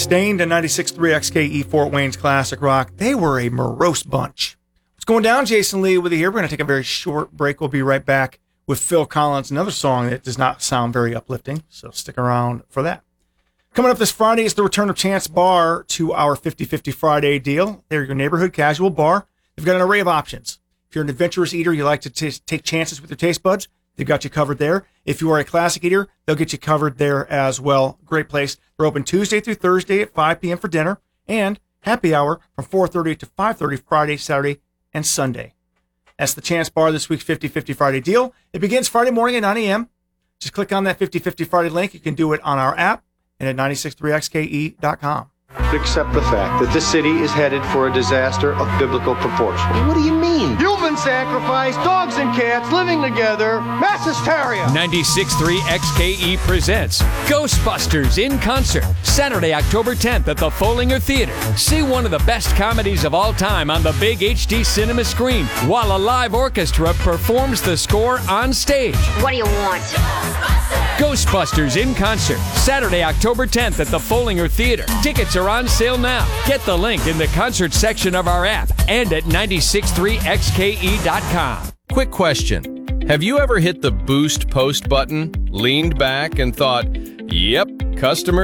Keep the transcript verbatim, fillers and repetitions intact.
Sustained and ninety-six point three X K E Fort Wayne's Classic Rock. They were a morose bunch. What's going down? Jason Lee with you here. We're going to take a very short break. We'll be right back with Phil Collins, another song that does not sound very uplifting, so stick around for that. Coming up this Friday is the return of Chance Bar to our fifty-fifty Friday deal. They're your neighborhood casual bar. They've got an array of options. If you're an adventurous eater, you like to t- take chances with your taste buds, they've got you covered there. If you are a classic eater, they'll get you covered there as well. Great place. They're open Tuesday through Thursday at five p.m. for dinner, and happy hour from four thirty to five thirty Friday, Saturday, and Sunday. That's the Chance Bar, this week's fifty-fifty Friday deal. It begins Friday morning at nine a.m. Just click on that fifty-fifty Friday link. You can do it on our app and at ninety-six point three X K E dot com. Accept the fact that this city is headed for a disaster of biblical proportion. What do you mean? Human sacrifice, dogs and cats living together, mass hysteria. ninety-six point three X K E presents Ghostbusters in concert, Saturday, October tenth at the Follinger Theater. See one of the best comedies of all time on the big H D cinema screen while a live orchestra performs the score on stage. What do you want? Ghostbusters in concert, Saturday, October tenth at the Follinger Theater. Tickets are on sale now. Get the link in the concert section of our app and at ninety-six point three X K E dot com. Quick question. Have you ever hit the boost post button, leaned back, and thought, yep, customer